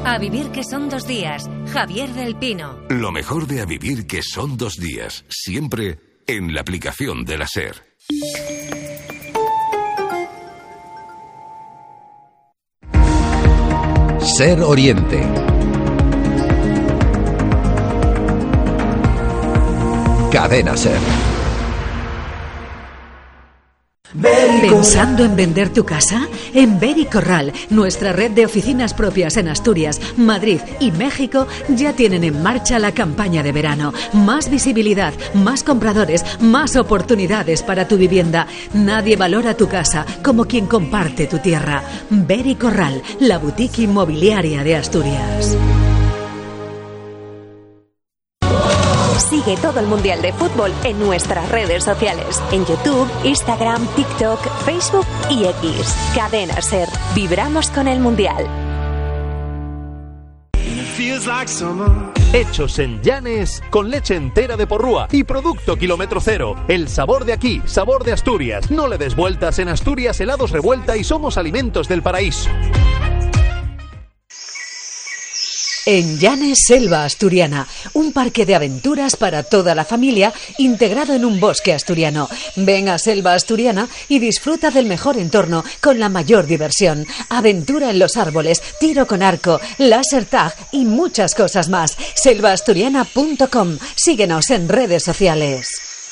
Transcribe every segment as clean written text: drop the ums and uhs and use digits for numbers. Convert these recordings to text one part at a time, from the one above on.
A vivir que son 2 días. Javier del Pino. Lo mejor de A vivir que son 2 días. Siempre en la aplicación de la SER. SER Oriente. Cadena SER. ¿Pensando en vender tu casa? En Vericorral, nuestra red de oficinas propias en Asturias, Madrid y México, ya tienen en marcha la campaña de verano. Más visibilidad, más compradores, más oportunidades para tu vivienda. Nadie valora tu casa como quien comparte tu tierra. Vericorral, la boutique inmobiliaria de Asturias. Sigue todo el Mundial de Fútbol en nuestras redes sociales. En YouTube, Instagram, TikTok, Facebook y X. Cadena SER. Vibramos con el Mundial. Hechos en Llanes con leche entera de Porrúa y producto kilómetro cero. El sabor de aquí, sabor de Asturias. No le des vueltas. En Asturias, helados Revuelta y Somos Alimentos del Paraíso. En Llanes, Selva Asturiana, un parque de aventuras para toda la familia integrado en un bosque asturiano. Ven a Selva Asturiana y disfruta del mejor entorno con la mayor diversión. Aventura en los árboles, tiro con arco, láser tag y muchas cosas más. selvaasturiana.com. Síguenos en redes sociales.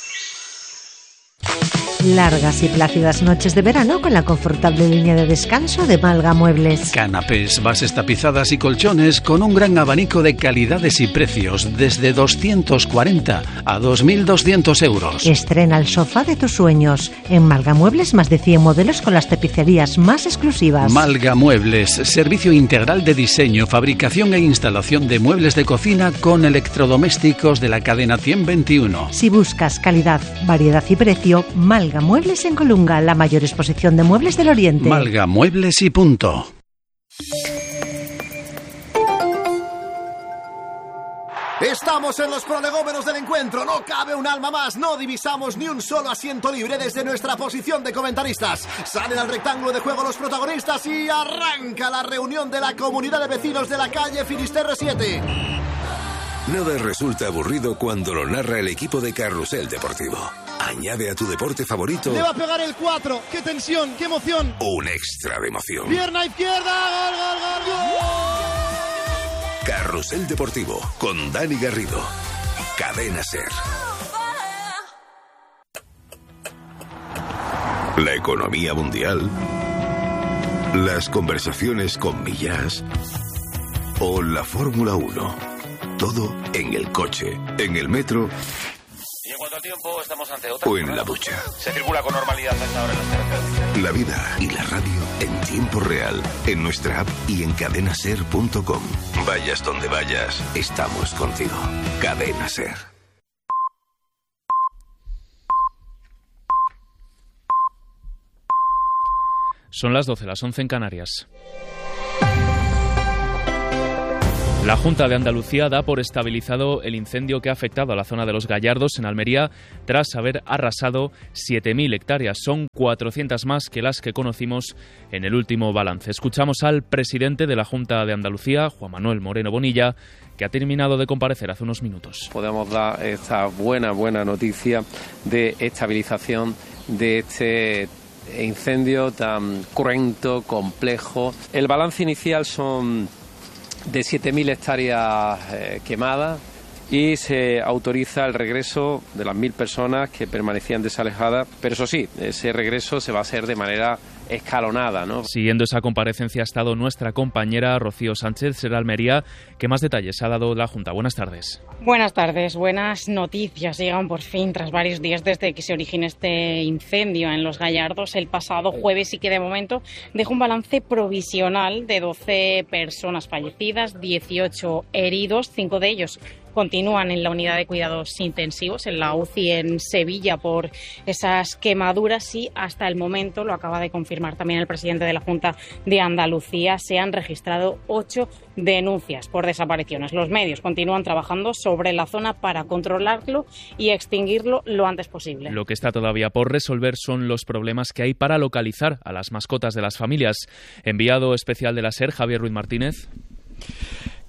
Largas y plácidas noches de verano con la confortable línea de descanso de Malga Muebles. Canapés, bases tapizadas y colchones con un gran abanico de calidades y precios desde 240 a 2.200 euros. Estrena el sofá de tus sueños. En Malga Muebles, más de 100 modelos con las tapicerías más exclusivas. Malga Muebles, servicio integral de diseño, fabricación e instalación de muebles de cocina con electrodomésticos de la cadena 121. Si buscas calidad, variedad y precio, Malga Muebles en Colunga, la mayor exposición de muebles del Oriente. Malga Muebles y punto. Estamos en los prolegómenos del encuentro. No cabe un alma más. No divisamos ni un solo asiento libre desde nuestra posición de comentaristas. Salen al rectángulo de juego los protagonistas y arranca la reunión de la comunidad de vecinos de la calle Finisterre 7. Nada resulta aburrido cuando lo narra el equipo de Carrusel Deportivo. Añade a tu deporte favorito. Le va a pegar el 4. ¡Qué tensión! ¡Qué emoción! Un extra de emoción. Pierna izquierda. ¡Gol, gol, gol, gol! Carrusel Deportivo con Dani Garrido. Cadena SER. La economía mundial. Las conversaciones con Millás. O la Fórmula 1. Todo en el coche, en el metro. Y en cuanto al tiempo, estamos ante otra. O en la ducha. Se circula con normalidad hasta ahora en las carreteras. La vida y la radio en tiempo real, en nuestra app y en cadenaser.com. Vayas donde vayas, estamos contigo. Cadena SER. Son las 12, las 11 en Canarias. La Junta de Andalucía da por estabilizado el incendio que ha afectado a la zona de Los Gallardos, en Almería, tras haber arrasado 7.000 hectáreas. Son 400 más que las que conocimos en el último balance. Escuchamos al presidente de la Junta de Andalucía, Juan Manuel Moreno Bonilla, que ha terminado de comparecer hace unos minutos. Podemos dar esta buena noticia de estabilización de este incendio tan cruento, complejo. El balance inicial son de 7.000 hectáreas quemadas y se autoriza el regreso de las 1.000 personas que permanecían desalojadas, pero eso sí, ese regreso se va a hacer de manera escalonada, ¿no? Siguiendo esa comparecencia ha estado nuestra compañera Rocío Sánchez, SER Almería. ¿Qué más detalles ha dado la Junta? Buenas tardes. Buenas tardes. Buenas noticias llegan por fin tras varios días desde que se origina este incendio en Los Gallardos el pasado jueves y que de momento deja un balance provisional de 12 personas fallecidas, 18 heridos, 5 de ellos continúan en la unidad de cuidados intensivos, en la UCI en Sevilla, por esas quemaduras y hasta el momento, lo acaba de confirmar también el presidente de la Junta de Andalucía, se han registrado 8 denuncias por desapariciones. Los medios continúan trabajando sobre la zona para controlarlo y extinguirlo lo antes posible. Lo que está todavía por resolver son los problemas que hay para localizar a las mascotas de las familias. Enviado especial de la SER, Javier Ruiz Martínez.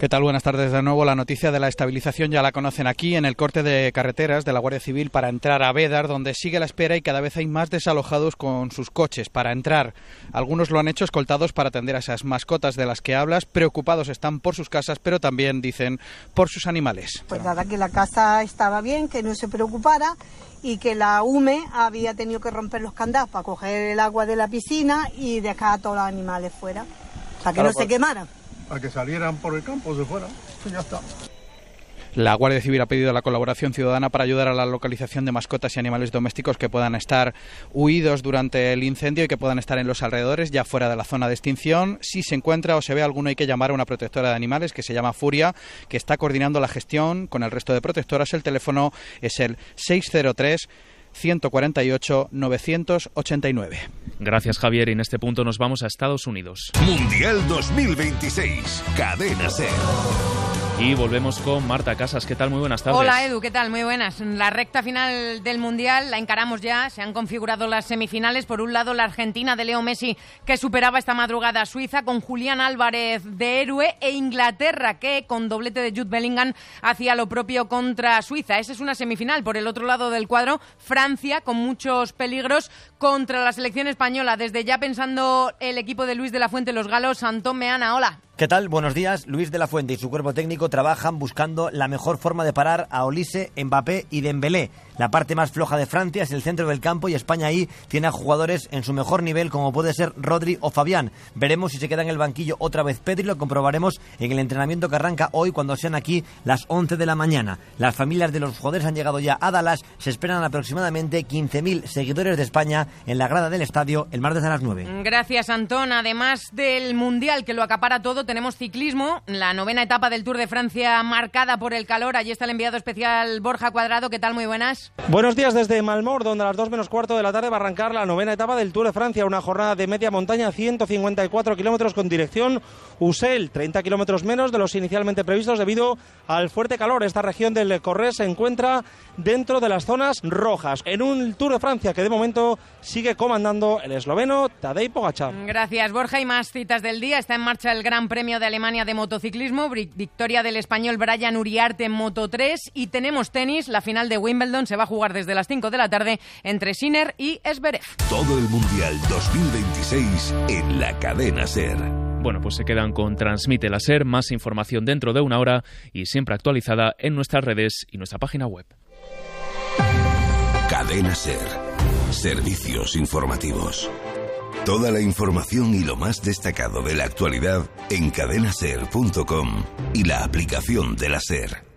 ¿Qué tal? Buenas tardes de nuevo. La noticia de la estabilización ya la conocen aquí, en el corte de carreteras de la Guardia Civil para entrar a Bédar, donde sigue la espera y cada vez hay más desalojados con sus coches para entrar. Algunos lo han hecho escoltados para atender a esas mascotas de las que hablas. Preocupados están por sus casas, pero también, dicen, por sus animales. Pues nada, que la casa estaba bien, que no se preocupara y que la UME había tenido que romper los candados para coger el agua de la piscina y dejar a todos los animales fuera, para que no se quemaran. A que salieran por el campo, se fueran, pues ya está. La Guardia Civil ha pedido la colaboración ciudadana para ayudar a la localización de mascotas y animales domésticos que puedan estar huidos durante el incendio y que puedan estar en los alrededores, ya fuera de la zona de extinción. Si se encuentra o se ve alguno, hay que llamar a una protectora de animales que se llama Furia, que está coordinando la gestión con el resto de protectoras. El teléfono es el 603 148 989. Gracias, Javier. Y en este punto nos vamos a Estados Unidos. Mundial 2026, Cadena SER. Y volvemos con Marta Casas. ¿Qué tal? Muy buenas tardes. Hola, Edu. ¿Qué tal? Muy buenas. La recta final del Mundial la encaramos ya. Se han configurado las semifinales. Por un lado, la Argentina de Leo Messi, que superaba esta madrugada a Suiza, con Julián Álvarez de héroe, e Inglaterra, que con doblete de Jude Bellingham hacía lo propio contra Suiza. Esa es una semifinal. Por el otro lado del cuadro, Francia, con muchos peligros contra la selección española. Desde ya pensando el equipo de Luis de la Fuente, los galos. Antón Meana, hola. ¿Qué tal? Buenos días. Luis de la Fuente y su cuerpo técnico trabajan buscando la mejor forma de parar a Olise, Mbappé y Dembélé. La parte más floja de Francia es el centro del campo y España ahí tiene a jugadores en su mejor nivel como puede ser Rodri o Fabián. Veremos si se queda en el banquillo otra vez Pedri, lo comprobaremos en el entrenamiento que arranca hoy cuando sean aquí las 11 de la mañana. Las familias de los jugadores han llegado ya a Dallas. Se esperan aproximadamente 15.000 seguidores de España en la grada del estadio el martes a las 9. Gracias, Antón. Además del Mundial, que lo acapara todo, tenemos ciclismo. La 9ª etapa del Tour de Francia marcada por el calor. Allí está el enviado especial Borja Cuadrado. ¿Qué tal? Muy buenas. Buenos días desde Malmort, donde a las 2 menos cuarto de la tarde va a arrancar la 9ª etapa del Tour de Francia, una jornada de media montaña, 154 kilómetros con dirección Ussel, 30 kilómetros menos de los inicialmente previstos debido al fuerte calor. Esta región del Corrèze se encuentra dentro de las zonas rojas, en un Tour de Francia que de momento sigue comandando el esloveno Tadej Pogačar. Gracias, Borja. Y más citas del día. Está en marcha el Gran Premio de Alemania de motociclismo, victoria del español Brian Uriarte en Moto 3, y tenemos tenis. La final de Wimbledon se va a jugar desde las 5 de la tarde entre Sinner y Zverev. Todo el Mundial 2026 en la Cadena SER. Bueno, pues se quedan con Transmite la SER. Más información dentro de una hora y siempre actualizada en nuestras redes y nuestra página web. Cadena SER. Servicios informativos. Toda la información y lo más destacado de la actualidad en cadenaser.com y la aplicación de la SER.